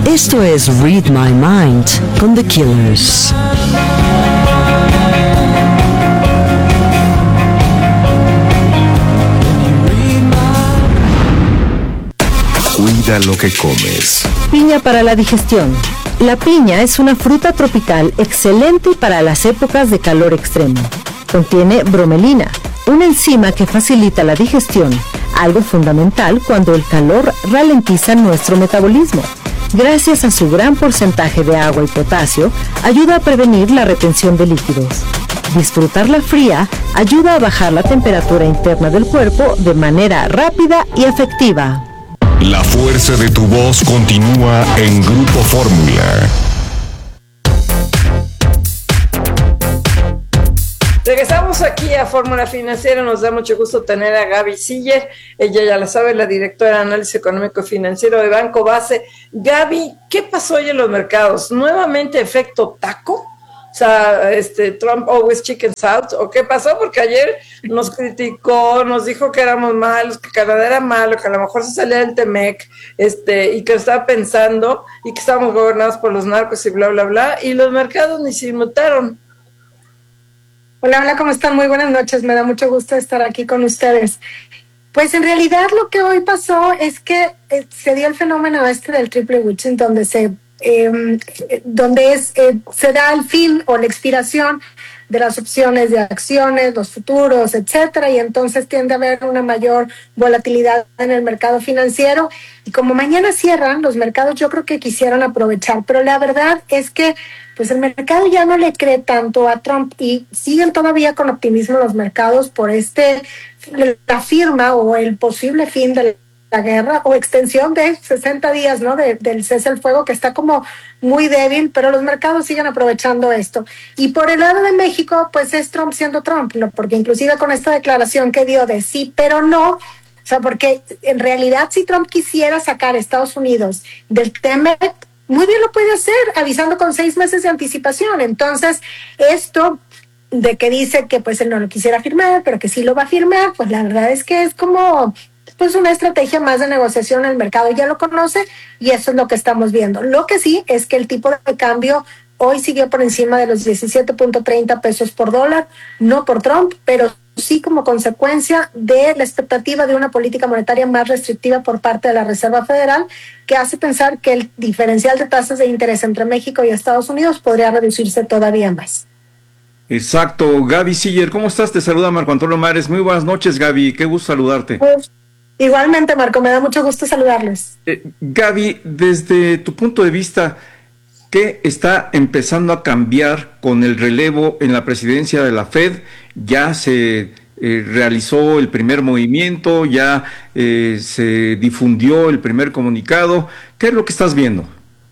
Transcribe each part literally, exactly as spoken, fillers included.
Esto es Read My Mind con The Killers. Cuida lo que comes. Piña para la digestión. La piña es una fruta tropical excelente para las épocas de calor extremo. Contiene bromelina, una enzima que facilita la digestión, algo fundamental cuando el calor ralentiza nuestro metabolismo. Gracias a su gran porcentaje de agua y potasio, ayuda a prevenir la retención de líquidos. Disfrutarla fría ayuda a bajar la temperatura interna del cuerpo de manera rápida y efectiva. La fuerza de tu voz continúa en Grupo Fórmula. Regresamos aquí a Fórmula Financiera. Nos da mucho gusto tener a Gaby Siller. Ella ya la sabe, la directora de Análisis Económico y Financiero de Banco Base. Gaby, ¿qué pasó hoy en los mercados? ¿Nuevamente efecto taco? O sea, este, Trump always chickens out, ¿o qué pasó? Porque ayer nos criticó, nos dijo que éramos malos, que Canadá era malo, que a lo mejor se salía del Temec, este, y que estaba pensando, y que estábamos gobernados por los narcos y bla, bla, bla, y los mercados ni se inmutaron. Hola, hola, ¿cómo están? Muy buenas noches, me da mucho gusto estar aquí con ustedes. Pues en realidad lo que hoy pasó es que eh, se dio el fenómeno este del triple witching, donde se Eh, donde es, eh, se da el fin o la expiración de las opciones de acciones, los futuros, etcétera, y entonces tiende a haber una mayor volatilidad en el mercado financiero, y como mañana cierran los mercados, yo creo que quisieron aprovechar, pero la verdad es que pues el mercado ya no le cree tanto a Trump y siguen todavía con optimismo los mercados por este, la firma o el posible fin del la guerra o extensión de sesenta días, ¿no? De, del cese al fuego, que está como muy débil, pero los mercados siguen aprovechando esto. Y por el lado de México, pues es Trump siendo Trump, ¿no? Porque inclusive con esta declaración que dio de sí, pero no, o sea, porque en realidad si Trump quisiera sacar a Estados Unidos del Temec, muy bien lo puede hacer, avisando con seis meses de anticipación. Entonces, esto de que dice que pues él no lo quisiera firmar, pero que sí lo va a firmar, pues la verdad es que es como pues una estrategia más de negociación. El mercado ya lo conoce y eso es lo que estamos viendo. Lo que sí es que el tipo de cambio hoy siguió por encima de los diecisiete punto treinta pesos por dólar, no por Trump, pero sí como consecuencia de la expectativa de una política monetaria más restrictiva por parte de la Reserva Federal, que hace pensar que el diferencial de tasas de interés entre México y Estados Unidos podría reducirse todavía más. Exacto. Gaby Siller, ¿cómo estás? Te saluda Marco Antonio Mares. Muy buenas noches, Gaby. Qué gusto saludarte. Pues, igualmente, Marco, me da mucho gusto saludarles. Eh, Gaby, desde tu punto de vista, ¿qué está empezando a cambiar con el relevo en la presidencia de la Fed? Ya se eh, realizó el primer movimiento, ya eh, se difundió el primer comunicado. ¿Qué es lo que estás viendo?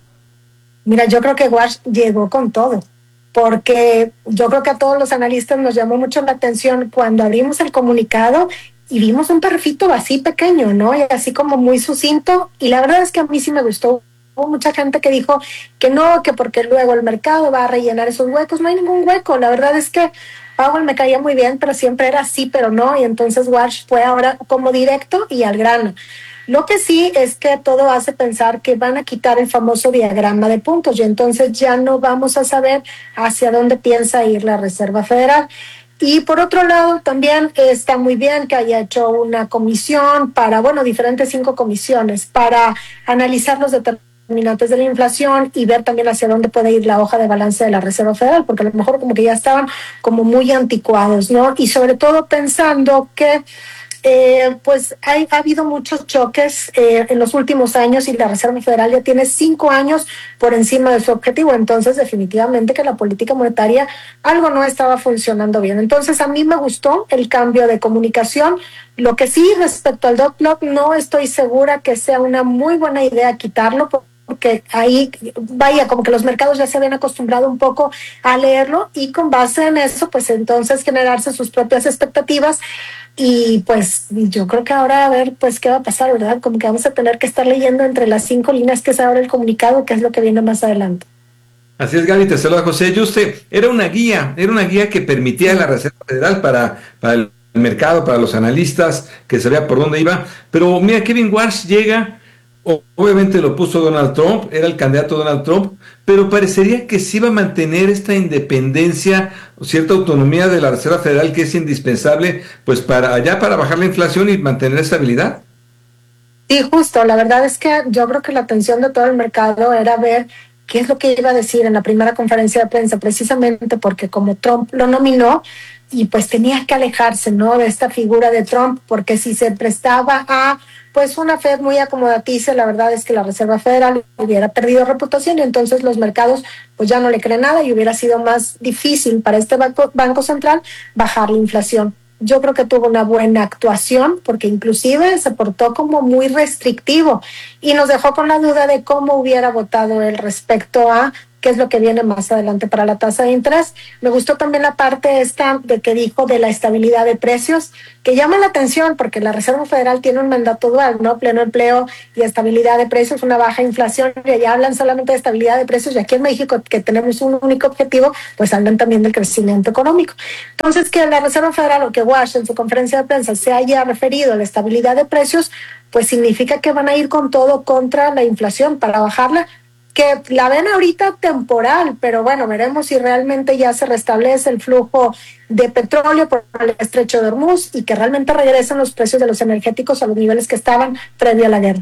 Mira, yo creo que Wash llegó con todo, porque yo creo que a todos los analistas nos llamó mucho la atención cuando abrimos el comunicado y vimos un perfito así pequeño, ¿no? Y así como muy sucinto, y la verdad es que a mí sí me gustó. Hubo mucha gente que dijo que no, que porque luego el mercado va a rellenar esos huecos. No hay ningún hueco. La verdad es que Powell me caía muy bien, pero siempre era sí, pero no, y entonces Walsh fue ahora como directo y al grano. Lo que sí es que todo hace pensar que van a quitar el famoso diagrama de puntos y entonces ya no vamos a saber hacia dónde piensa ir la Reserva Federal. Y por otro lado, también está muy bien que haya hecho una comisión para, bueno, diferentes cinco comisiones para analizar los determinantes de la inflación y ver también hacia dónde puede ir la hoja de balance de la Reserva Federal, porque a lo mejor como que ya estaban como muy anticuados, ¿no? Y sobre todo pensando que Eh, pues hay, ha habido muchos choques eh, en los últimos años y la Reserva Federal ya tiene cinco años por encima de su objetivo, entonces definitivamente que la política monetaria algo no estaba funcionando bien. Entonces a mí me gustó el cambio de comunicación. Lo que sí, respecto al dot plot, no estoy segura que sea una muy buena idea quitarlo, porque ahí, vaya, como que los mercados ya se habían acostumbrado un poco a leerlo y con base en eso, pues entonces generarse sus propias expectativas. Y pues yo creo que ahora a ver pues qué va a pasar, ¿verdad? Como que vamos a tener que estar leyendo entre las cinco líneas que es ahora el comunicado, que es lo que viene más adelante. Así es, Gaby, te saluda José Yuste. Era una guía, era una guía que permitía a la Reserva Federal para, para el mercado, para los analistas, que sabía por dónde iba. Pero mira, Kevin Walsh llega o- obviamente lo puso Donald Trump, era el candidato Donald Trump, pero parecería que sí va a mantener esta independencia o cierta autonomía de la Reserva Federal que es indispensable, pues para allá para bajar la inflación y mantener estabilidad. Sí, justo. La verdad es que yo creo que la atención de todo el mercado era ver qué es lo que iba a decir en la primera conferencia de prensa, precisamente porque como Trump lo nominó, y pues tenía que alejarse, ¿no?, de esta figura de Trump, porque si se prestaba a pues una Fed muy acomodaticia, la verdad es que la Reserva Federal hubiera perdido reputación y entonces los mercados pues ya no le creen nada y hubiera sido más difícil para este banco, banco central bajar la inflación. Yo creo que tuvo una buena actuación porque inclusive se portó como muy restrictivo y nos dejó con la duda de cómo hubiera votado él respecto a qué es lo que viene más adelante para la tasa de interés. Me gustó también la parte esta de que dijo de la estabilidad de precios, que llama la atención porque la Reserva Federal tiene un mandato dual, ¿no? Pleno empleo y estabilidad de precios, una baja inflación, y allá hablan solamente de estabilidad de precios, y aquí en México, que tenemos un único objetivo, pues hablan también del crecimiento económico. Entonces, que la Reserva Federal o que Wash en su conferencia de prensa se haya referido a la estabilidad de precios, pues significa que van a ir con todo contra la inflación para bajarla, que la ven ahorita temporal, pero bueno, veremos si realmente ya se restablece el flujo de petróleo por el estrecho de Hormuz y que realmente regresen los precios de los energéticos a los niveles que estaban previo a la guerra.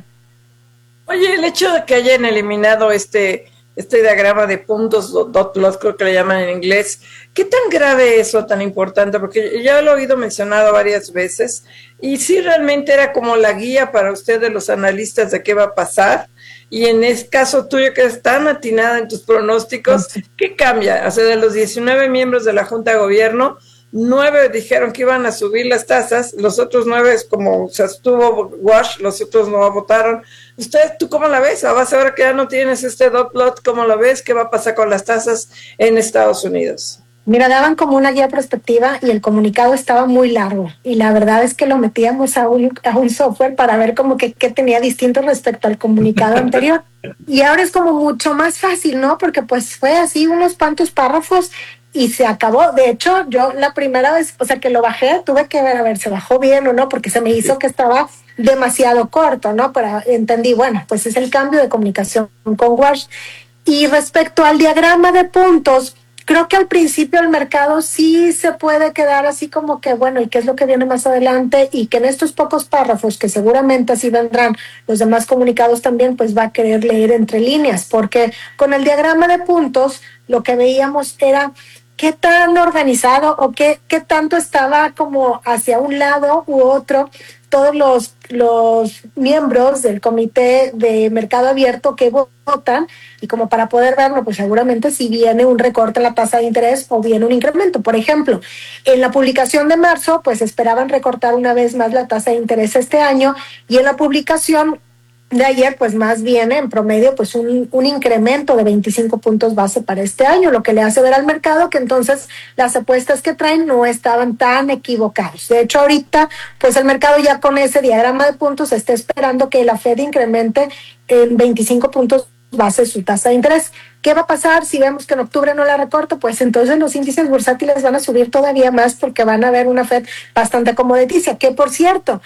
Oye, el hecho de que hayan eliminado este, este diagrama de puntos, dot plot, creo que le llaman en inglés, ¿qué tan grave es eso, tan importante? Porque ya lo he oído mencionado varias veces, y sí realmente era como la guía para ustedes, los analistas, de qué va a pasar. Y en el caso tuyo, que es tan atinada en tus pronósticos, ¿qué cambia? O sea, de los diecinueve miembros de la Junta de Gobierno, nueve dijeron que iban a subir las tasas, los otros nueve, como se estuvo Wash, los otros no votaron. ¿Usted, tú cómo la ves? A base ahora que ya no tienes este dot plot, ¿cómo la ves? ¿Qué va a pasar con las tasas en Estados Unidos? Mira, daban como una guía prospectiva y el comunicado estaba muy largo y la verdad es que lo metíamos a un, a un software para ver como que qué tenía distinto respecto al comunicado anterior, y ahora es como mucho más fácil, ¿no? Porque pues fue así unos cuantos párrafos y se acabó. De hecho, yo la primera vez, o sea, que lo bajé, tuve que ver a ver, ¿se bajó bien o no? Porque se me hizo que estaba demasiado corto, ¿no? Pero entendí, bueno, pues es el cambio de comunicación con Wash. Y respecto al diagrama de puntos, creo que al principio el mercado sí se puede quedar así como que, bueno, ¿y qué es lo que viene más adelante? Y que en estos pocos párrafos, que seguramente así vendrán los demás comunicados también, pues va a querer leer entre líneas, porque con el diagrama de puntos lo que veíamos era qué tan organizado o qué, qué tanto estaba como hacia un lado u otro todos los, los miembros del comité de mercado abierto que votan, y como para poder verlo, pues seguramente si viene un recorte en la tasa de interés o viene un incremento. Por ejemplo, en la publicación de marzo, pues esperaban recortar una vez más la tasa de interés este año, y en la publicación de ayer, pues más bien en promedio, pues un, un incremento de veinticinco puntos base para este año, lo que le hace ver al mercado que entonces las apuestas que traen no estaban tan equivocados. De hecho, ahorita, pues el mercado ya con ese diagrama de puntos está esperando que la Fed incremente en veinticinco puntos base su tasa de interés. ¿Qué va a pasar si vemos que en octubre no la recorta? Pues entonces los índices bursátiles van a subir todavía más porque van a ver una Fed bastante acomodaticia, que por cierto,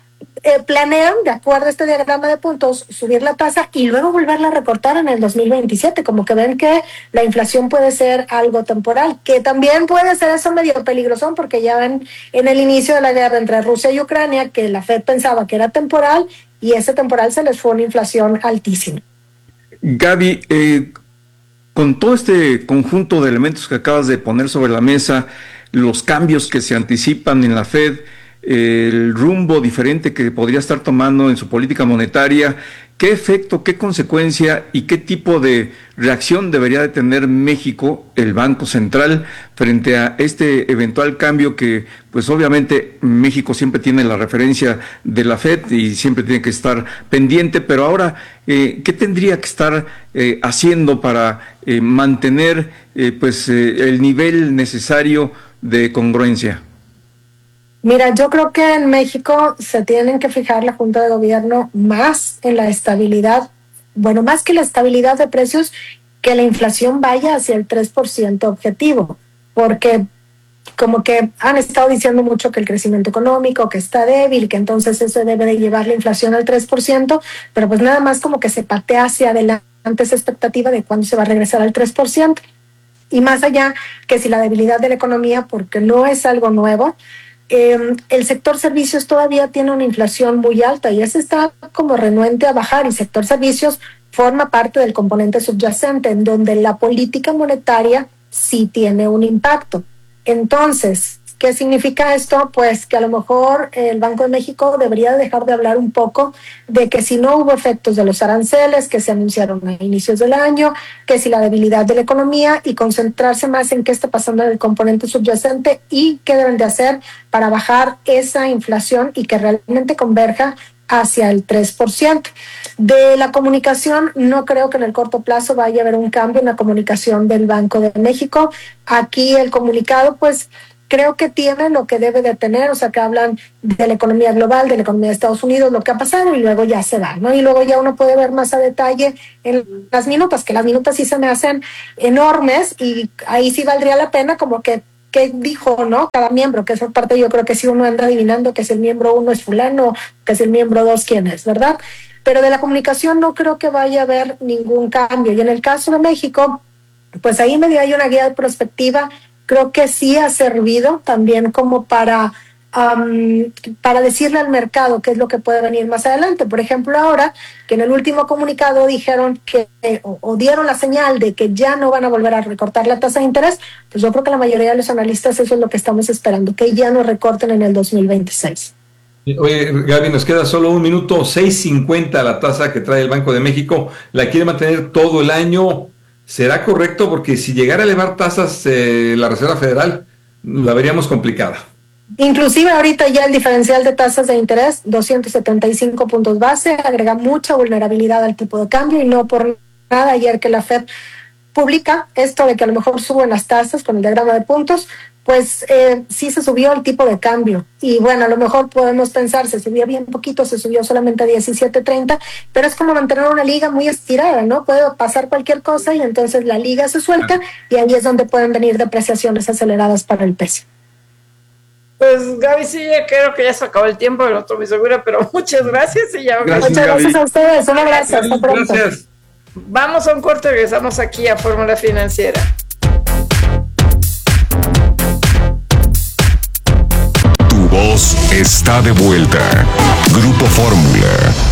Eh, planean, de acuerdo a este diagrama de puntos, subir la tasa y luego volverla a recortar en el dos mil veintisiete, como que ven que la inflación puede ser algo temporal, que también puede ser eso medio peligroso, porque ya ven en el inicio de la guerra entre Rusia y Ucrania que la Fed pensaba que era temporal y ese temporal se les fue una inflación altísima. Gaby, eh, con todo este conjunto de elementos que acabas de poner sobre la mesa, los cambios que se anticipan en la Fed, el rumbo diferente que podría estar tomando en su política monetaria, ¿qué efecto, qué consecuencia y qué tipo de reacción debería de tener México, el Banco Central, frente a este eventual cambio que, pues obviamente, México siempre tiene la referencia de la Fed y siempre tiene que estar pendiente, pero ahora, eh, ¿qué tendría que estar eh, haciendo para eh, mantener eh, pues eh, el nivel necesario de congruencia? Mira, yo creo que en México se tienen que fijar la Junta de Gobierno más en la estabilidad, bueno, más que la estabilidad de precios, que la inflación vaya hacia el tres por ciento objetivo, porque como que han estado diciendo mucho que el crecimiento económico, que está débil, que entonces eso debe de llevar la inflación al tres por ciento, pero pues nada más como que se patea hacia adelante esa expectativa de cuándo se va a regresar al tres por ciento. Y más allá que si la debilidad de la economía, porque no es algo nuevo, eh, el sector servicios todavía tiene una inflación muy alta y ese está como renuente a bajar, y sector servicios forma parte del componente subyacente en donde la política monetaria sí tiene un impacto. Entonces, ¿qué significa esto? Pues que a lo mejor el Banco de México debería dejar de hablar un poco de que si no hubo efectos de los aranceles que se anunciaron a inicios del año, que si la debilidad de la economía, y concentrarse más en qué está pasando en el componente subyacente y qué deben de hacer para bajar esa inflación y que realmente converja hacia el tres por ciento. De la comunicación, no creo que en el corto plazo vaya a haber un cambio en la comunicación del Banco de México. Aquí el comunicado, pues, creo que tiene lo que debe de tener, o sea, que hablan de la economía global, de la economía de Estados Unidos, lo que ha pasado, y luego ya se va, ¿no? Y luego ya uno puede ver más a detalle en las minutas, que las minutas sí se me hacen enormes, y ahí sí valdría la pena como que qué dijo, ¿no? Cada miembro, que esa parte yo creo que sí uno anda adivinando que si el miembro uno es fulano, que si el miembro dos quién es, ¿verdad? Pero de la comunicación no creo que vaya a haber ningún cambio. Y en el caso de México, pues ahí medio hay una guía de prospectiva, creo que sí ha servido también como para, um, para decirle al mercado qué es lo que puede venir más adelante. Por ejemplo, ahora que en el último comunicado dijeron que, eh, o, o dieron la señal de que ya no van a volver a recortar la tasa de interés, pues yo creo que la mayoría de los analistas eso es lo que estamos esperando, que ya no recorten en el dos mil veintiséis. Oye, Gaby, nos queda solo un minuto, seis cincuenta la tasa que trae el Banco de México, la quiere mantener todo el año. ¿Será correcto? Porque si llegara a elevar tasas eh, la Reserva Federal, la veríamos complicada. Inclusive ahorita ya el diferencial de tasas de interés, doscientos setenta y cinco puntos base, agrega mucha vulnerabilidad al tipo de cambio, y no por nada ayer que la Fed publica esto de que a lo mejor suben las tasas con el diagrama de puntos, pues eh, sí se subió el tipo de cambio. Y bueno, a lo mejor podemos pensar, se subió bien poquito, se subió solamente a diecisiete treinta, pero es como mantener una liga muy estirada, ¿no? Puede pasar cualquier cosa y entonces la liga se suelta y ahí es donde pueden venir depreciaciones aceleradas para el peso. Pues Gaby, sí, ya creo que ya se acabó el tiempo, no estoy muy segura, pero muchas gracias. Y ya Gracias, muchas Gaby. gracias a ustedes, un abrazo, hasta pronto. Gracias. Vamos a un corte, regresamos aquí a Fórmula Financiera. Tu voz está de vuelta. Grupo Fórmula.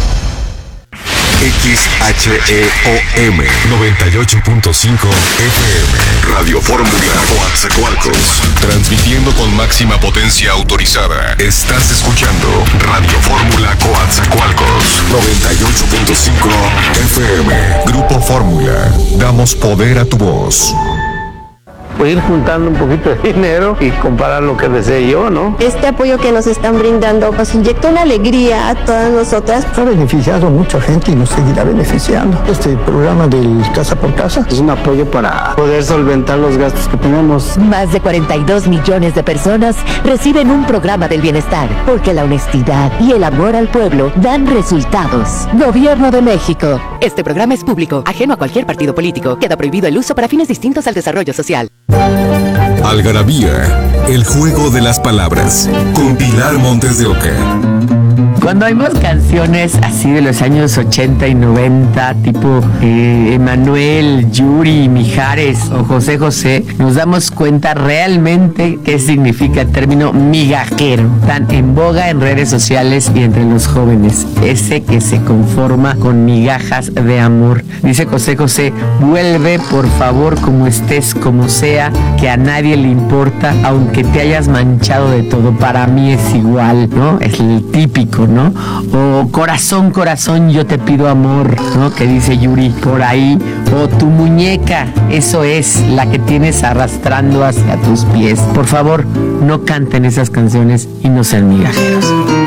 X H E O M noventa y ocho punto cinco F M. Radio Fórmula Coatzacoalcos. Transmitiendo con máxima potencia autorizada. Estás escuchando Radio Fórmula Coatzacoalcos noventa y ocho punto cinco F M. Grupo Fórmula. Damos poder a tu voz. Pues ir juntando un poquito de dinero y comparar lo que desee yo, ¿no? Este apoyo que nos están brindando nos inyecta una alegría a todas nosotras. Ha beneficiado a mucha gente y nos seguirá beneficiando. Este programa del Casa por Casa es un apoyo para poder solventar los gastos que tenemos. Más de cuarenta y dos millones de personas reciben un programa del bienestar, porque la honestidad y el amor al pueblo dan resultados. Gobierno de México. Este programa es público, ajeno a cualquier partido político. Queda prohibido el uso para fines distintos al desarrollo social. Algarabía, el juego de las palabras, con Pilar Montes de Oca. Cuando oímos canciones así de los años ochenta y noventa, tipo eh, Emanuel, Yuri, Mijares o José José, nos damos cuenta realmente qué significa el término migajero, tan en boga en redes sociales y entre los jóvenes, ese que se conforma con migajas de amor. Dice José José: vuelve por favor como estés, como sea, que a nadie le importa, aunque te hayas manchado de todo, para mí es igual, ¿no? Es el típico, ¿no? O corazón, corazón, yo te pido amor, ¿no? Que dice Yuri por ahí. O tu muñeca, eso es, la que tienes arrastrando hacia tus pies. Por favor, no canten esas canciones y no sean migajeros.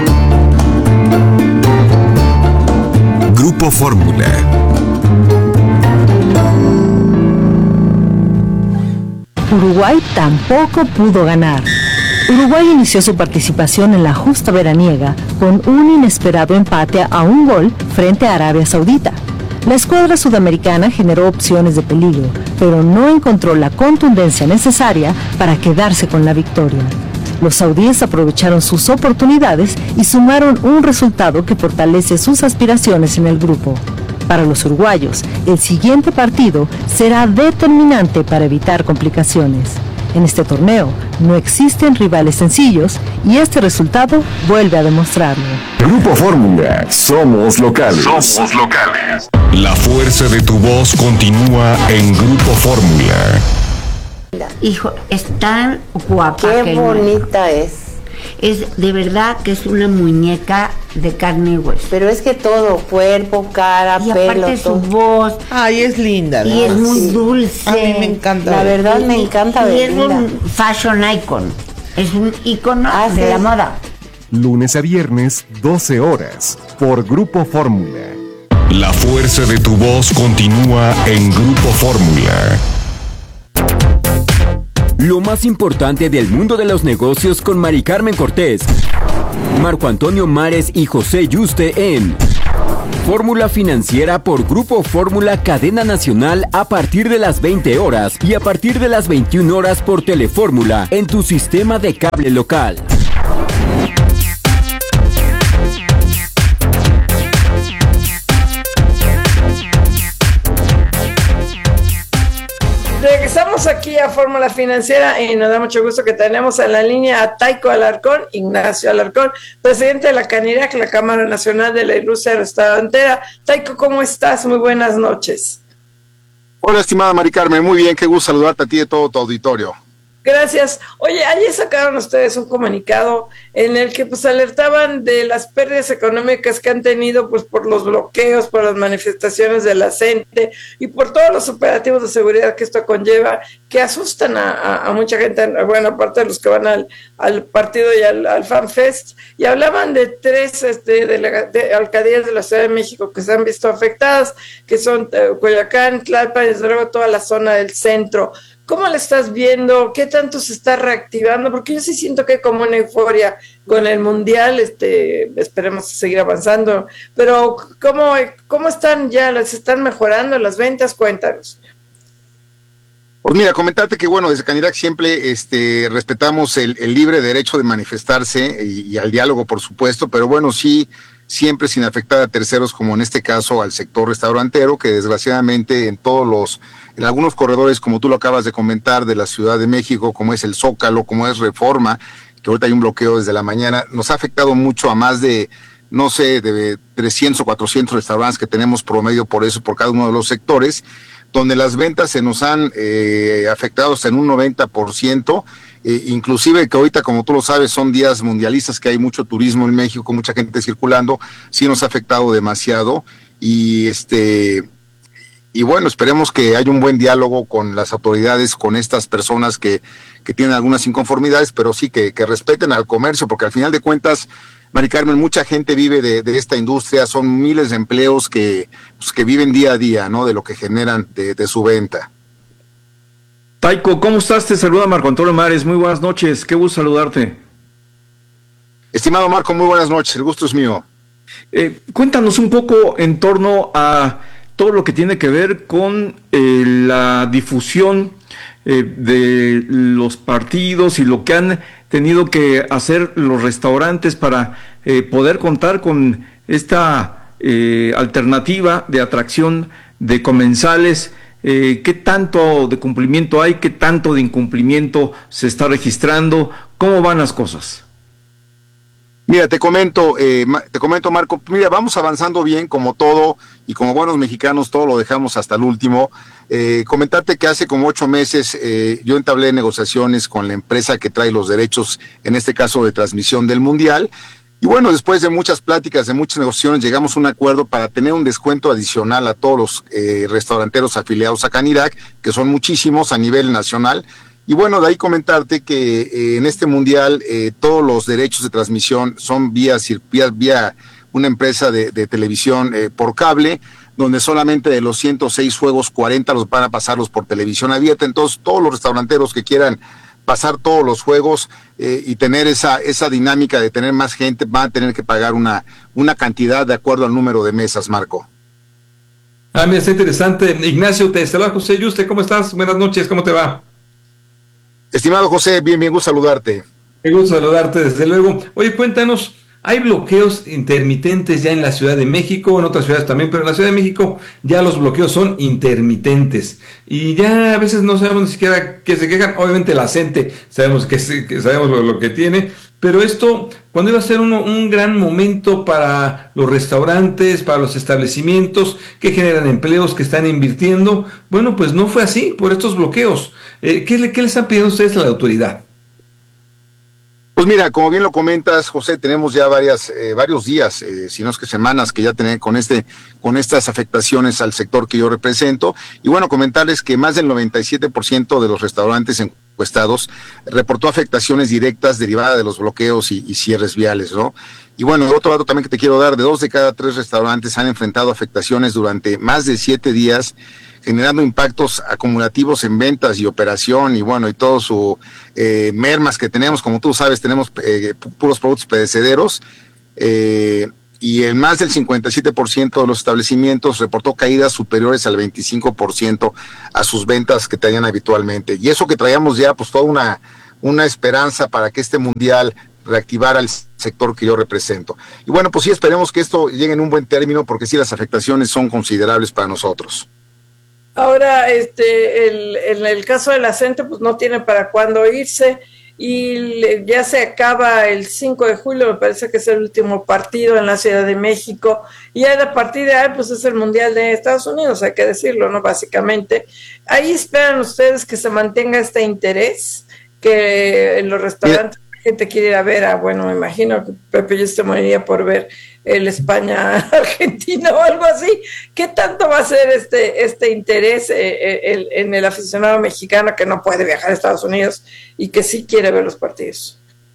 Grupo Fórmula. Uruguay tampoco pudo ganar. Uruguay inició su participación en la justa veraniega con un inesperado empate a un gol frente a Arabia Saudita. La escuadra sudamericana generó opciones de peligro, pero no encontró la contundencia necesaria para quedarse con la victoria. Los saudíes aprovecharon sus oportunidades y sumaron un resultado que fortalece sus aspiraciones en el grupo. Para los uruguayos, el siguiente partido será determinante para evitar complicaciones. En este torneo no existen rivales sencillos y este resultado vuelve a demostrarlo. Grupo Fórmula, somos locales. Somos locales. La fuerza de tu voz continúa en Grupo Fórmula. Hijo, es tan guapa. Qué bonita es. Es de verdad que es una muñeca de carne y hueso. Pero es que todo, cuerpo, cara, y pelo, aparte todo. su voz. Ay, es linda. Y es muy dulce. A mí me encanta. La verdad me encanta. Y es un fashion icon. Es un icono ah, de sí. la moda. Lunes a viernes, doce horas, por Grupo Fórmula. La fuerza de tu voz continúa en Grupo Fórmula. Lo más importante del mundo de los negocios con Mari Carmen Cortés, Marco Antonio Mares y José Yuste en Fórmula Financiera por Grupo Fórmula Cadena Nacional a partir de las veinte horas y a partir de las veintiuna horas por Telefórmula en tu sistema de cable local. Regresamos aquí a Fórmula Financiera y nos da mucho gusto que tenemos en la línea a Taico Alarcón, Ignacio Alarcón, presidente de la CANIRAC, la Cámara Nacional de la Industria Restaurantera. Taico, ¿cómo estás? Muy buenas noches. Hola, estimada Mari Carmen, muy bien, qué gusto saludarte a ti y a todo tu auditorio. Gracias. Oye, ayer sacaron ustedes un comunicado en el que pues alertaban de las pérdidas económicas que han tenido pues por los bloqueos, por las manifestaciones de la gente y por todos los operativos de seguridad que esto conlleva, que asustan a, a, a mucha gente, bueno, aparte de los que van al, al partido y al, al FanFest, y hablaban de tres este, delega- de alcaldías de la Ciudad de México que se han visto afectadas, que son eh, Coyoacán, Tlalpan y desde luego toda la zona del centro. ¿Cómo la estás viendo? ¿Qué tanto se está reactivando? Porque yo sí siento que hay como una euforia con el Mundial, este, esperemos seguir avanzando, pero ¿cómo, cómo están ya? ¿Las están mejorando las ventas? Cuéntanos. Pues mira, comentarte que bueno, desde CANIRAC siempre este, respetamos el, el libre derecho de manifestarse y, y al diálogo, por supuesto, pero bueno, sí, siempre sin afectar a terceros, como en este caso al sector restaurantero, que desgraciadamente en todos los, en algunos corredores, como tú lo acabas de comentar, de la Ciudad de México, como es el Zócalo, como es Reforma, que ahorita hay un bloqueo desde la mañana, nos ha afectado mucho a más de, no sé, de trescientos o cuatrocientos restaurantes que tenemos promedio por eso, por cada uno de los sectores, donde las ventas se nos han eh, afectado hasta en un noventa por ciento, eh, inclusive que ahorita, como tú lo sabes, son días mundialistas, que hay mucho turismo en México, con mucha gente circulando, sí nos ha afectado demasiado, y este y bueno, esperemos que haya un buen diálogo con las autoridades, con estas personas que, que tienen algunas inconformidades, pero sí que, que respeten al comercio, porque al final de cuentas, Mari Carmen, mucha gente vive de, de esta industria, son miles de empleos que, pues, que viven día a día, ¿no? De lo que generan de, de su venta. Taico, ¿cómo estás? Te saluda Marco Antonio Mares, muy buenas noches, qué gusto saludarte. Estimado Marco, muy buenas noches, el gusto es mío. Eh, cuéntanos un poco en torno a todo lo que tiene que ver con eh, la difusión eh, de los partidos y lo que han tenido que hacer los restaurantes para eh, poder contar con esta eh, alternativa de atracción de comensales. Eh, ¿Qué tanto de cumplimiento hay? ¿Qué tanto de incumplimiento se está registrando? ¿Cómo van las cosas? Mira, te comento, eh, te comento, Marco, mira, vamos avanzando bien como todo, y como buenos mexicanos todo lo dejamos hasta el último. Eh, comentarte que hace como ocho meses eh, yo entablé negociaciones con la empresa que trae los derechos, en este caso de transmisión del Mundial, y bueno, después de muchas pláticas, de muchas negociaciones, llegamos a un acuerdo para tener un descuento adicional a todos los eh, restauranteros afiliados a CANIRAC, que son muchísimos a nivel nacional. Y bueno, de ahí comentarte que eh, en este mundial eh, todos los derechos de transmisión son vía, vía, vía una empresa de, de televisión eh, por cable, donde solamente de los ciento seis juegos, cuarenta los van a pasarlos por televisión abierta. Entonces todos los restauranteros que quieran pasar todos los juegos eh, y tener esa, esa dinámica de tener más gente, van a tener que pagar una, una cantidad de acuerdo al número de mesas, Marco. Ah, mira, está interesante. Ignacio, te saluda José Yuste, ¿cómo estás? Buenas noches, ¿cómo te va? Estimado José, bien, bien, gusto saludarte. Me gusta saludarte, desde luego. Oye, cuéntanos, hay bloqueos intermitentes ya en la Ciudad de México, en otras ciudades también, pero en la Ciudad de México ya los bloqueos son intermitentes. Y ya a veces no sabemos ni siquiera qué se quejan. Obviamente la gente sabemos que, que sabemos lo, lo que tiene, pero esto, cuando iba a ser uno, un gran momento para los restaurantes, para los establecimientos que generan empleos, que están invirtiendo, bueno, pues no fue así por estos bloqueos. Eh, ¿qué, le, ¿Qué le están pidiendo ustedes a la autoridad? Pues mira, como bien lo comentas, José, tenemos ya varias, eh, varios días, eh, si no es que semanas, que ya tenemos con este, con estas afectaciones al sector que yo represento. Y bueno, comentarles que más del noventa y siete por ciento de los restaurantes encuestados reportó afectaciones directas derivadas de los bloqueos y, y cierres viales, ¿no? Y bueno, otro dato también que te quiero dar, de dos de cada tres restaurantes han enfrentado afectaciones durante más de siete días, generando impactos acumulativos en ventas y operación, y bueno, y todo su eh, mermas que tenemos, como tú sabes, tenemos eh, puros productos perecederos, eh, y en más del cincuenta y siete por ciento de los establecimientos reportó caídas superiores al veinticinco por ciento a sus ventas que tenían habitualmente, y eso que traíamos ya pues toda una, una esperanza para que este mundial reactivara el sector que yo represento. Y bueno, pues sí, esperemos que esto llegue en un buen término, porque sí, las afectaciones son considerables para nosotros. Ahora, este, el, en el caso de la gente, pues no tiene para cuándo irse, y le, ya se acaba el cinco de julio, me parece que es el último partido en la Ciudad de México, y a partir de ahí, pues es el Mundial de Estados Unidos, hay que decirlo, ¿no? Básicamente, ahí esperan ustedes que se mantenga este interés, que en los restaurantes la gente quiere ir a ver, a, bueno, me imagino que Pepe yo se moriría por ver el España-Argentina o algo así. ¿Qué tanto va a ser este este interés eh, el, en el aficionado mexicano que no puede viajar a Estados Unidos y que sí quiere ver los partidos?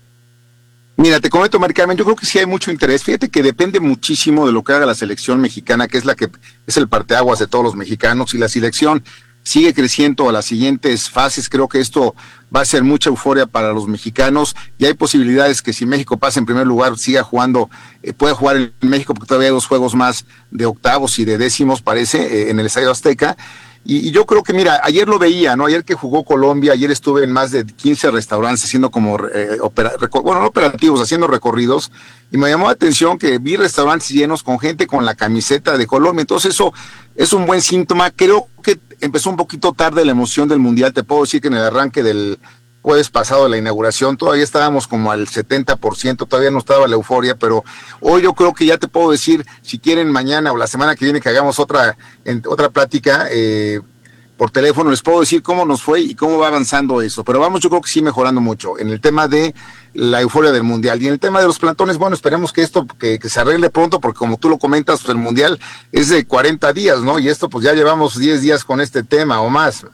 Mira, te comento, Mari Carmen, yo creo que sí hay mucho interés. Fíjate que depende muchísimo de lo que haga la selección mexicana, que es la que es el parteaguas de todos los mexicanos, y la selección sigue creciendo a las siguientes fases. Creo que esto va a ser mucha euforia para los mexicanos, y hay posibilidades que si México pasa en primer lugar, siga jugando, eh, puede jugar en México, porque todavía hay dos juegos más de octavos y de décimos, parece, eh, en el Estadio Azteca. Y, y yo creo que, mira, ayer lo veía, ¿no? Ayer que jugó Colombia, ayer estuve en más de quince restaurantes haciendo como, eh, opera, recor, bueno, no operativos, haciendo recorridos, y me llamó la atención que vi restaurantes llenos con gente con la camiseta de Colombia. Entonces eso es un buen síntoma. Creo que empezó un poquito tarde la emoción del Mundial. Te puedo decir que en el arranque del jueves pasado de la inauguración todavía estábamos como al setenta por ciento, todavía no estaba la euforia, pero hoy yo creo que ya te puedo decir, si quieren mañana o la semana que viene que hagamos otra, en, otra plática eh, por teléfono, les puedo decir cómo nos fue y cómo va avanzando eso. Pero vamos, yo creo que sí mejorando mucho en el tema de la euforia del Mundial. Y en el tema de los plantones, bueno, esperemos que esto que, que se arregle pronto, porque como tú lo comentas, pues el Mundial es de cuarenta días, ¿no? Y esto pues ya llevamos diez días con este tema o más.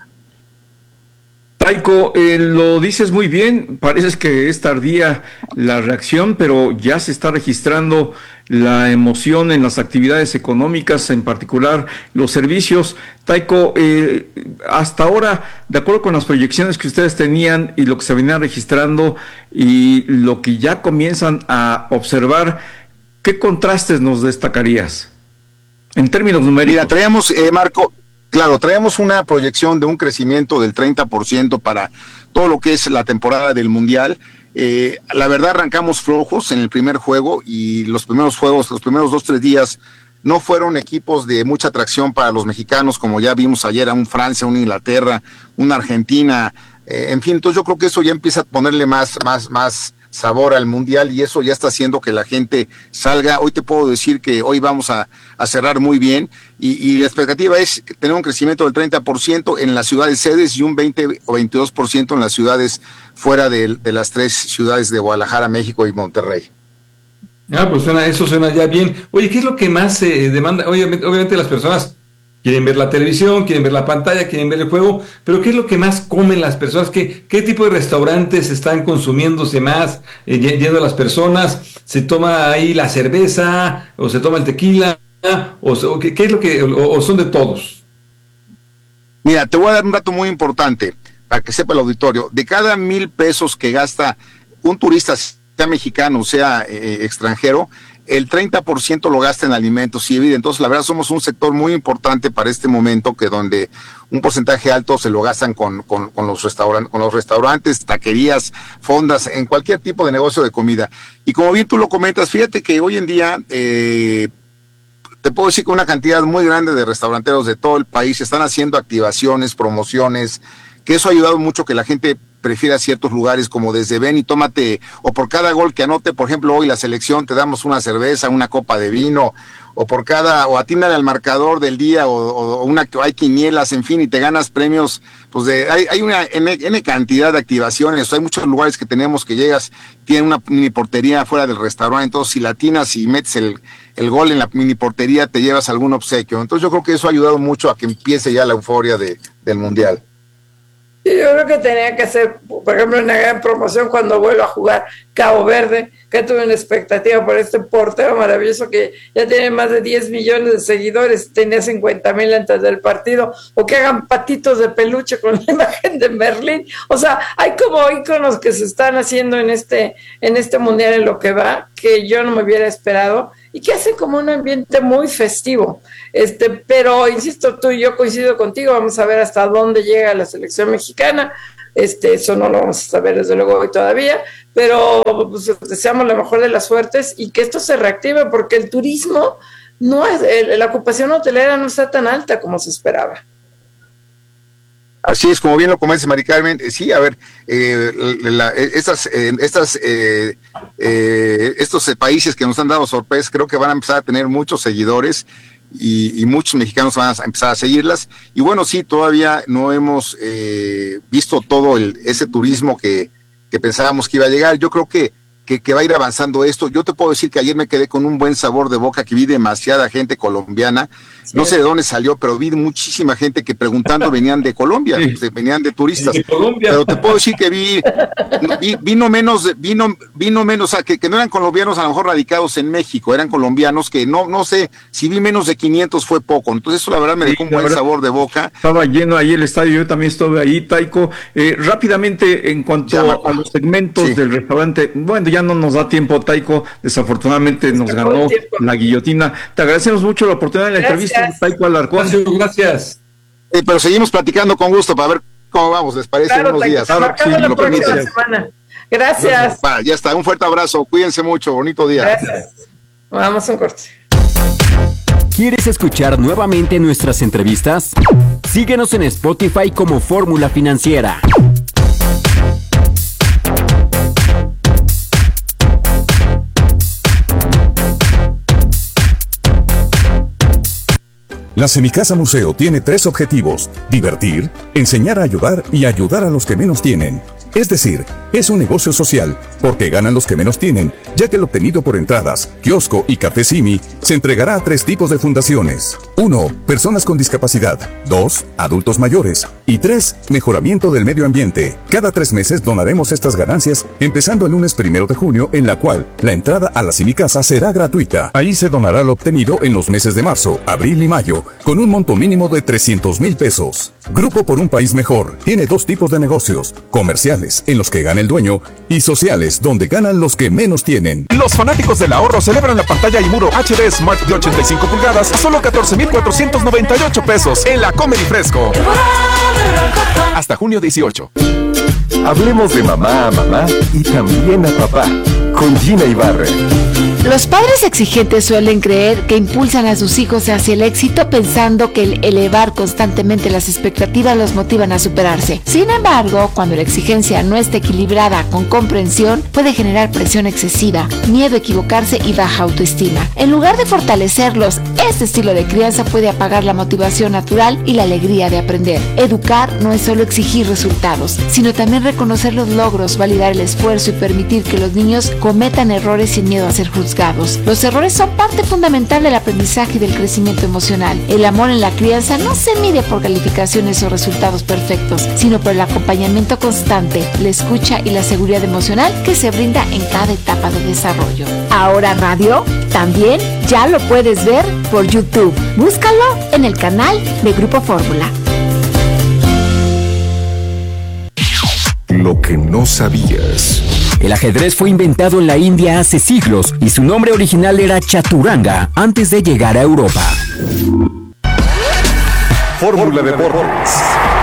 Taiko, eh, lo dices muy bien, parece que es tardía la reacción, pero ya se está registrando la emoción en las actividades económicas, en particular los servicios. Taiko, eh, hasta ahora, de acuerdo con las proyecciones que ustedes tenían y lo que se venía registrando y lo que ya comienzan a observar, ¿qué contrastes nos destacarías en términos numéricos? Mira, traíamos, eh, Marco, claro, traemos una proyección de un crecimiento del treinta por ciento para todo lo que es la temporada del Mundial. Eh, la verdad, arrancamos flojos en el primer juego, y los primeros juegos, los primeros dos, tres días, no fueron equipos de mucha atracción para los mexicanos, como ya vimos ayer a un Francia, un Inglaterra, una Argentina, eh, en fin. Entonces yo creo que eso ya empieza a ponerle más, más, más sabor al Mundial, y eso ya está haciendo que la gente salga. Hoy te puedo decir que hoy vamos a, a cerrar muy bien, y, y la expectativa es tener un crecimiento del treinta por ciento en las ciudades sedes y un veinte o veintidós por ciento en las ciudades fuera de, de las tres ciudades de Guadalajara, México y Monterrey. Ah, pues suena, eso suena ya bien. Oye, ¿qué es lo que más se eh, demanda? Obviamente, obviamente las personas quieren ver la televisión, quieren ver la pantalla, quieren ver el juego, pero ¿qué es lo que más comen las personas? ¿Qué, qué tipo de restaurantes están consumiéndose más, eh, yendo a las personas? ¿Se toma ahí la cerveza, o se toma el tequila, o, o qué, qué es lo que, o, o son de todos? Mira, te voy a dar un dato muy importante para que sepa el auditorio. De cada mil pesos que gasta un turista, sea mexicano, sea eh, extranjero, el treinta por ciento lo gasta en alimentos y bebida. Entonces, la verdad, somos un sector muy importante para este momento, que donde un porcentaje alto se lo gastan con, con, con, los, restauran- con los restaurantes, taquerías, fondas, en cualquier tipo de negocio de comida. Y como bien tú lo comentas, fíjate que hoy en día, eh, te puedo decir que una cantidad muy grande de restauranteros de todo el país están haciendo activaciones, promociones, que eso ha ayudado mucho que la gente prefiera ciertos lugares, como desde ven y tómate, o por cada gol que anote, por ejemplo, hoy la selección, te damos una cerveza, una copa de vino, o por cada, o atínale al marcador del día, o, o una, hay quinielas, en fin, y te ganas premios, pues de, hay, hay una N, N cantidad de activaciones. Hay muchos lugares que tenemos que llegas, tienen una mini portería fuera del restaurante, entonces si la atinas y metes el, el gol en la mini portería, te llevas algún obsequio. Entonces yo creo que eso ha ayudado mucho a que empiece ya la euforia de, del Mundial. Yo creo que tenía que hacer, por ejemplo, una gran promoción cuando vuelva a jugar Cabo Verde, que tuve una expectativa por este portero maravilloso que ya tiene más de diez millones de seguidores, tenía cincuenta mil antes del partido, o que hagan patitos de peluche con la imagen de Merlín. O sea, hay como íconos que se están haciendo en este, en este mundial en lo que va, que yo no me hubiera esperado, y que hace como un ambiente muy festivo. Este, pero insisto, tú y yo coincido contigo, vamos a ver hasta dónde llega la selección mexicana. Este, eso no lo vamos a saber desde luego hoy todavía, pero pues, deseamos la mejor de las suertes y que esto se reactive, porque el turismo no es, el, la ocupación hotelera no está tan alta como se esperaba. Así es, como bien lo comentas, Mari Carmen. Eh, sí, a ver, eh, la, estas, eh, estas, eh, eh, estos eh, países que nos han dado sorpresas, creo que van a empezar a tener muchos seguidores y, y muchos mexicanos van a empezar a seguirlas. Y bueno, sí, todavía no hemos eh, visto todo el, ese turismo que, que pensábamos que iba a llegar. Yo creo que Que, que va a ir avanzando esto. Yo te puedo decir que ayer me quedé con un buen sabor de boca, que vi demasiada gente colombiana, sí, no sé de dónde salió, pero vi muchísima gente que preguntando venían de Colombia, sí, pues, venían de turistas, de Colombia. Pero te puedo decir que vi, vi vino menos, vino, vino menos, o sea, que, que no eran colombianos a lo mejor radicados en México, eran colombianos que no, no sé, si vi menos de quinientos fue poco, entonces eso la verdad me sí, dejó un buen verdad, sabor de boca. Estaba lleno ahí el estadio, yo también estuve ahí, Taiko. Eh, rápidamente, en cuanto ya, a los segmentos sí. del restaurante, bueno, ya no nos da tiempo, Taiko, desafortunadamente nos ganó la guillotina. Te agradecemos mucho la oportunidad de la gracias. entrevista, Taiko Alarcón. Gracias. gracias. Eh, pero seguimos platicando con gusto para ver cómo vamos, ¿les parece? Claro, unos Taiko, días. Claro, sí, la próxima semana. Gracias. Va, ya está, un fuerte abrazo, cuídense mucho, bonito día. Gracias. Vamos a un corte. ¿Quieres escuchar nuevamente nuestras entrevistas? Síguenos en Spotify como Fórmula Financiera. La Semicasa Museo tiene tres objetivos: divertir, enseñar a ayudar y ayudar a los que menos tienen. Es decir, es un negocio social, porque ganan los que menos tienen, ya que el obtenido por entradas, kiosco y café Simi se entregará a tres tipos de fundaciones. uno. Personas con discapacidad. dos. Adultos mayores. Y tres. Mejoramiento del medio ambiente. Cada tres meses donaremos estas ganancias, empezando el lunes primero de junio, en la cual la entrada a la Semicasa será gratuita. Ahí se donará lo obtenido en los meses de marzo, abril y mayo, con un monto mínimo de trescientos mil pesos. Grupo por un País Mejor tiene dos tipos de negocios: comerciales, en los que gana el dueño, y sociales, donde ganan los que menos tienen. Los fanáticos del ahorro celebran la pantalla y muro H D Smart de ochenta y cinco pulgadas a solo catorce mil cuatrocientos noventa y ocho pesos en la Comedy Fresco. Hasta junio dieciocho. Hablemos de mamá a mamá y también a papá, con Gina Ibarra. Los padres exigentes suelen creer que impulsan a sus hijos hacia el éxito, pensando que el elevar constantemente las expectativas los motivan a superarse. Sin embargo, cuando la exigencia no está equilibrada con comprensión, puede generar presión excesiva, miedo a equivocarse y baja autoestima. En lugar de fortalecerlos, este estilo de crianza puede apagar la motivación natural y la alegría de aprender. Educar no es solo exigir resultados, sino también reconocer los logros, validar el esfuerzo y permitir que los niños cometan errores sin miedo a ser juzgados. Los errores son parte fundamental del aprendizaje y del crecimiento emocional. El amor en la crianza no se mide por calificaciones o resultados perfectos, sino por el acompañamiento constante, la escucha y la seguridad emocional que se brinda en cada etapa de desarrollo. Ahora Radio también ya lo puedes ver por YouTube. Búscalo en el canal de Grupo Fórmula. Lo que no sabías. El ajedrez fue inventado en la India hace siglos y su nombre original era Chaturanga antes de llegar a Europa. Fórmula Deportes.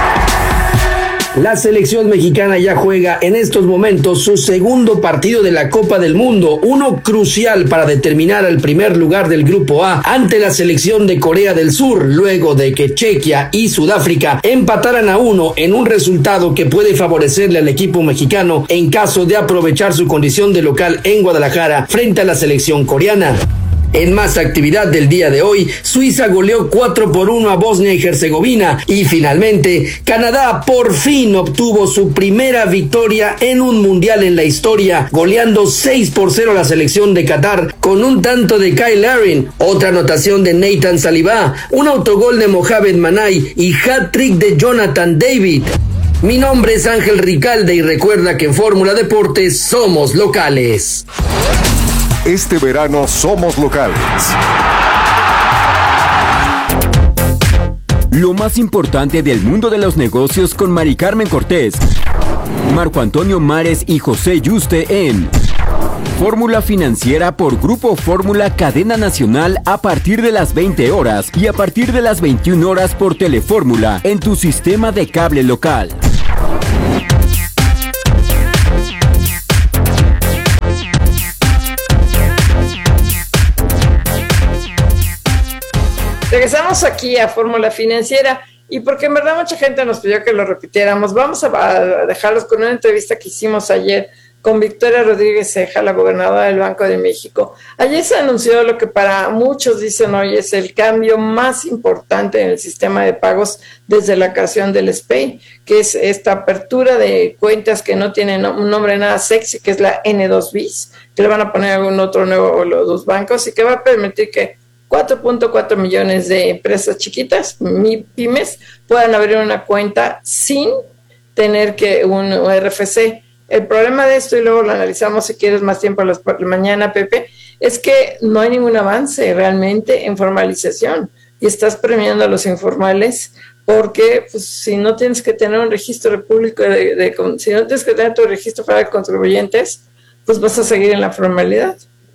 La selección mexicana ya juega en estos momentos su segundo partido de la Copa del Mundo, uno crucial para determinar el primer lugar del Grupo A ante la selección de Corea del Sur, luego de que Chequia y Sudáfrica empataran a uno en un resultado que puede favorecerle al equipo mexicano en caso de aprovechar su condición de local en Guadalajara frente a la selección coreana. En más actividad del día de hoy, Suiza goleó cuatro por uno a Bosnia y Herzegovina y finalmente Canadá por fin obtuvo su primera victoria en un mundial en la historia, goleando seis por cero a la selección de Qatar con un tanto de Kyle Larin, otra anotación de Nathan Saliba, un autogol de Mohamed Manay y hat-trick de Jonathan David. Mi nombre es Ángel Ricalde y recuerda que en Fórmula Deportes somos locales. Este verano somos locales. Lo más importante del mundo de los negocios con Mari Carmen Cortés, Marco Antonio Mares y José Yuste en Fórmula Financiera por Grupo Fórmula Cadena Nacional a partir de las veinte horas y a partir de las veintiuna horas por Telefórmula en tu sistema de cable local. Regresamos aquí a Fórmula Financiera y porque en verdad mucha gente nos pidió que lo repitiéramos, vamos a dejarlos con una entrevista que hicimos ayer con Victoria Rodríguez Ceja, la gobernadora del Banco de México. Ayer se anunció lo que para muchos dicen hoy es el cambio más importante en el sistema de pagos desde la creación del S P E I, que es esta apertura de cuentas que no tienen un nombre nada sexy, que es la N dos bis, que le van a poner algún otro nuevo los dos bancos y que va a permitir que cuatro punto cuatro millones de empresas chiquitas, pymes, puedan abrir una cuenta sin tener que un R F C. El problema de esto, y luego lo analizamos si quieres más tiempo a las por la mañana, Pepe, es que no hay ningún avance realmente en formalización y estás premiando a los informales porque pues, si no tienes que tener un registro público, de, de, de, si no tienes que tener tu registro para de contribuyentes, pues vas a seguir en la formalidad.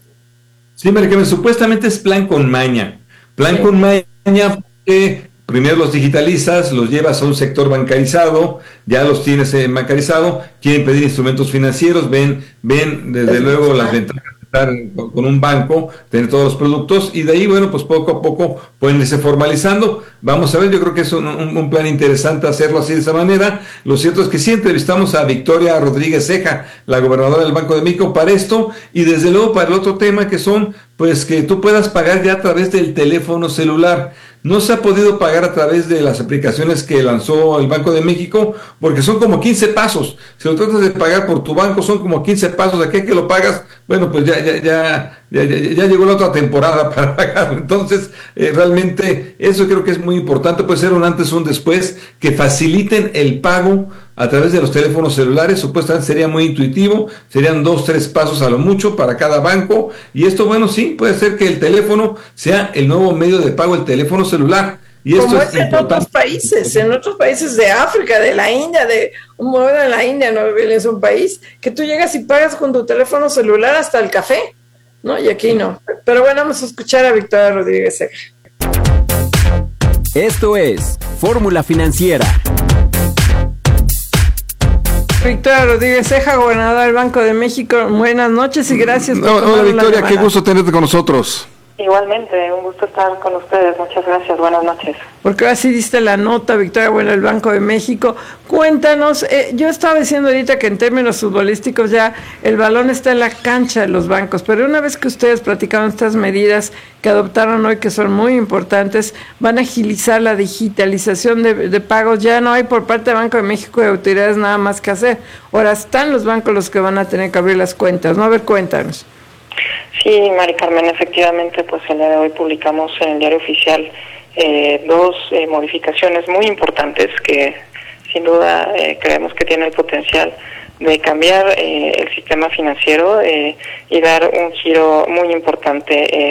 Sí, Maricarmen, supuestamente es plan con maña. Plan sí. con maña que primero los digitalizas, los llevas a un sector bancarizado, ya los tienes eh, bancarizado, quieren pedir instrumentos financieros, ven, ven desde es luego las ventajas de estar con un banco, tener todos los productos, y de ahí, bueno, pues poco a poco pueden irse formalizando. Vamos a ver, yo creo que es un, un, un plan interesante hacerlo así de esa manera. Lo cierto es que sí entrevistamos a Victoria Rodríguez Ceja, la gobernadora del Banco de México, para esto, y desde luego para el otro tema que son, pues que tú puedas pagar ya a través del teléfono celular. No se ha podido pagar a través de las aplicaciones que lanzó el Banco de México, porque son como quince pasos. Si lo tratas de pagar por tu banco, son como quince pasos. Aquí que lo pagas, bueno, pues ya ya ya ya, ya, ya llegó la otra temporada para pagarlo. Entonces, eh, realmente, eso creo que es muy importante. Puede ser un antes o un después, que faciliten el pago a través de los teléfonos celulares. Supuestamente sería muy intuitivo, serían dos, tres pasos a lo mucho para cada banco, y esto, bueno, sí, puede ser que el teléfono sea el nuevo medio de pago, el teléfono celular, y esto como es, es en importante. otros países, en otros países de África, de la India, de un modelo en la India, no es un país que tú llegas y pagas con tu teléfono celular hasta el café, ¿no? Y aquí no. Pero bueno, vamos a escuchar a Victoria Rodríguez Ceja. Esto es Fórmula Financiera. Victoria Rodríguez Ceja, gobernadora del Banco de México, buenas noches y gracias por Hola, hola Victoria, qué gusto tenerte con nosotros. Igualmente, un gusto estar con ustedes, muchas gracias, buenas noches. Porque ahora sí diste la nota, Victoria, bueno, el Banco de México. Cuéntanos, eh, yo estaba diciendo ahorita que en términos futbolísticos ya el balón está en la cancha de los bancos, pero una vez que ustedes platicaron estas medidas que adoptaron hoy, que son muy importantes, van a agilizar la digitalización de, de pagos, ya no hay por parte del Banco de México de autoridades nada más que hacer. Ahora están los bancos los que van a tener que abrir las cuentas, ¿no? A ver, cuéntanos. Sí, Mari Carmen, efectivamente, pues el día de hoy publicamos en el Diario Oficial eh, dos eh, modificaciones muy importantes que sin duda eh, creemos que tienen el potencial de cambiar eh, el sistema financiero eh, y dar un giro muy importante eh,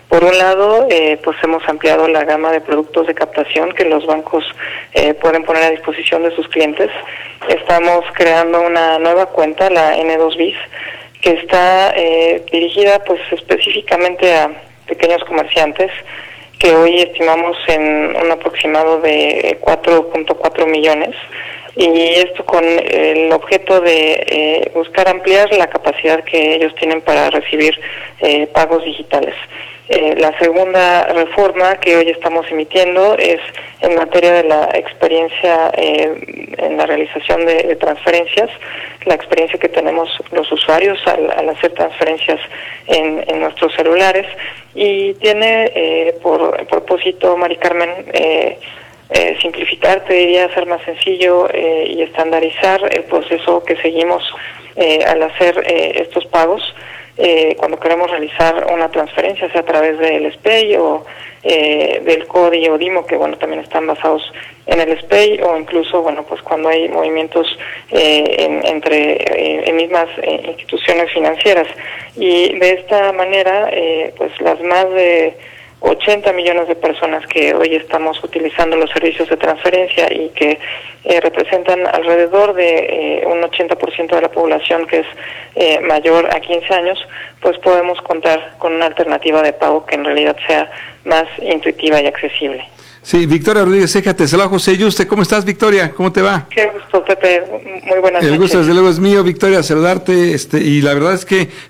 Por un lado, eh, pues hemos ampliado la gama de productos de captación que los bancos eh, pueden poner a disposición de sus clientes. Estamos creando una nueva cuenta, la N dos bis, que está eh, dirigida pues específicamente a pequeños comerciantes, que hoy estimamos en un aproximado de cuatro punto cuatro millones, y esto con el objeto de eh, buscar ampliar la capacidad que ellos tienen para recibir eh, pagos digitales. Eh, la segunda reforma que hoy estamos emitiendo es en materia de la experiencia eh, en la realización de, de transferencias, la experiencia que tenemos los usuarios al, al hacer transferencias en, en nuestros celulares, y tiene eh, por propósito, Mari Carmen, eh, eh, simplificar, te diría, hacer más sencillo eh, y estandarizar el proceso que seguimos eh, al hacer eh, estos pagos. Eh, cuando queremos realizar una transferencia, sea a través del S P E I o eh, del C O D I o DIMO, que bueno, también están basados en el S P E I, o incluso, bueno, pues cuando hay movimientos eh, en, entre eh, en mismas eh, instituciones financieras. Y de esta manera, eh, pues las más de ochenta millones de personas que hoy estamos utilizando los servicios de transferencia y que eh, representan alrededor de eh, un ochenta por ciento de la población que es eh, mayor a quince años, pues podemos contar con una alternativa de pago que en realidad sea más intuitiva y accesible. Sí, Victoria Rodríguez Ceja, te saluda José Yuste. ¿Cómo estás, Victoria? ¿Cómo te va? Qué gusto, Pepe. Muy buenas noches. El gusto desde luego es mío, Victoria, saludarte, este, y la verdad es que